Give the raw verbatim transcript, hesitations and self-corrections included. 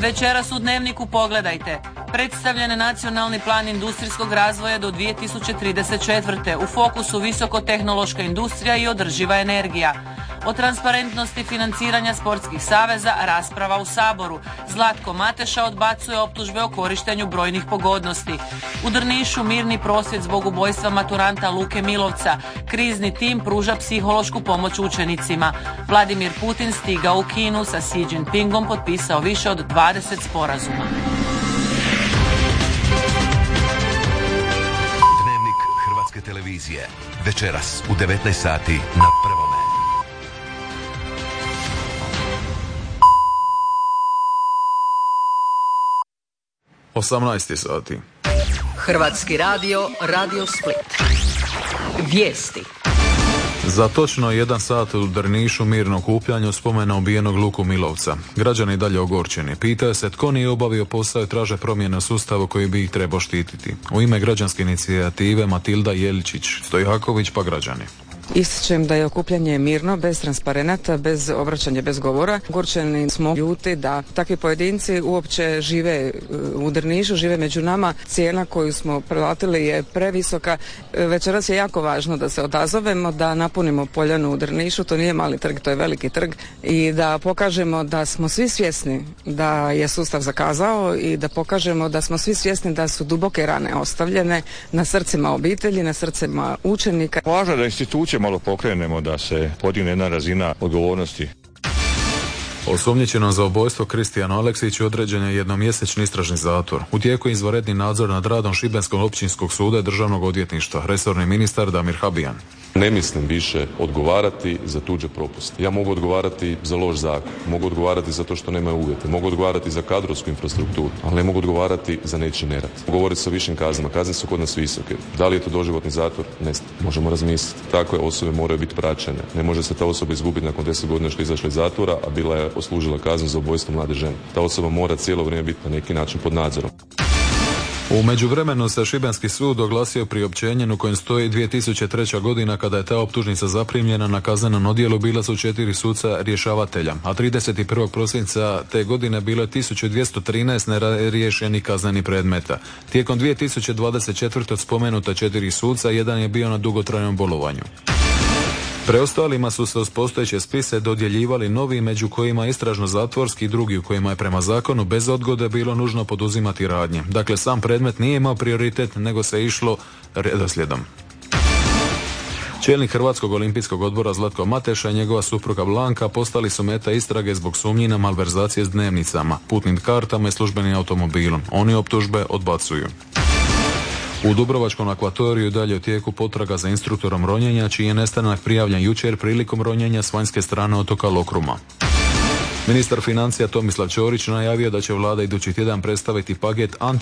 Večeras u Dnevniku pogledajte. Predstavljen nacionalni plan industrijskog razvoja do dvije tisuće trideset četvrte. U fokusu visokotehnološka industrija i održiva energija. O transparentnosti financiranja sportskih saveza rasprava u Saboru. Zlatko Mateša odbacuje optužbe o korištenju brojnih pogodnosti. U Drnišu mirni prosvjed zbog ubojstva maturanta Luke Milovca. Krizni tim pruža psihološku pomoć učenicima. Vladimir Putin stigao u Kinu, sa Xi Jinpingom potpisao više od dvadeset sporazuma. Dnevnik Hrvatske televizije. Večeras u devetnaest sati na Prvome. osamnaest sati. Hrvatski radio, Radio Split. Vijesti. Za točno jedan sat u Drnišu mirno okupljanje u spomena ubijenog Luku Milovca. Građani dalje ogorčeni. Pitaju se tko nije obavio posao i traže promjene u sustavu koji bi ih trebao štititi. U ime građanske inicijative Matilda Jeličić, Stojhaković pa građani. Ističem da je okupljanje mirno, bez transparenata, bez obraćanja, bez govora. Ogorčeni smo, ljuti da takvi pojedinci uopće žive u Drnišu, žive među nama. Cijena koju smo platili je previsoka. Večeras je jako važno da se odazovemo, da napunimo Poljanu u Drnišu. To nije mali trg, to je veliki trg. I da pokažemo da smo svi svjesni da je sustav zakazao i da pokažemo da smo svi svjesni da su duboke rane ostavljene na srcima obitelji, na srcima učenika. Važno da institucije malo pokrenemo, da se podigne jedna razina odgovornosti. Osumnjičenom za ubojstvo Kristijanu Aleksiću određen je jednomjesečni istražni zatvor. U tijeku je izvanredni nadzor nad radom Šibenskog općinskog suda i državnog odvjetništva, resorni ministar Damir Habijan. Ne mislim više odgovarati za tuđe propuste. Ja mogu odgovarati za loš zakon, mogu odgovarati za to što nemaju uvjete, mogu odgovarati za kadrovsku infrastrukturu, ali ne mogu odgovarati za nečiji nerad. Govori se o višim kaznama, kazne su kod nas visoke. Da li je to doživotni zatvor? Ne znam. Možemo razmisliti. Takve osobe moraju biti praćene. Ne može se ta osoba izgubiti nakon deset godina što je izašla iz zatvora, a bila je oslužila kaznu za ubojstvo mlade žene. Ta osoba mora cijelo vrijeme biti na neki način pod nadzorom. U međuvremenu se Šibenski sud oglasio priopćenjem u kojem stoji dvije tisuće treća godina kada je ta optužnica zaprimljena. Na kaznenom odjelu bila su četiri suca rješavatelja, a trideset prvog prosinca te godine bilo je tisuću dvjesto trinaest neriješenih kaznenih predmeta. Tijekom dvije tisuće dvadeset četvrte spomenuta četiri suca, jedan je bio na dugotrajnom bolovanju. Preostalima su se uz postojeće spise dodjeljivali novi, među kojima istražno-zatvorski i drugi u kojima je prema zakonu bez odgode bilo nužno poduzimati radnje. Dakle, sam predmet nije imao prioritet, nego se išlo redoslijedom. Čelnik Hrvatskog olimpijskog odbora Zlatko Mateša i njegova supruga Blanka postali su meta istrage zbog sumnji na malverzacije s dnevnicama, putnim kartama i službenim automobilom. Oni optužbe odbacuju. U Dubrovačkom akvatoriju dalje u tijeku potraga za instruktorom ronjenja, čiji je nestanak prijavljen jučer prilikom ronjenja s vanjske strane otoka Lokruma. Ministar financija Tomislav Ćorić najavio da će vlada idući tjedan predstaviti paket anti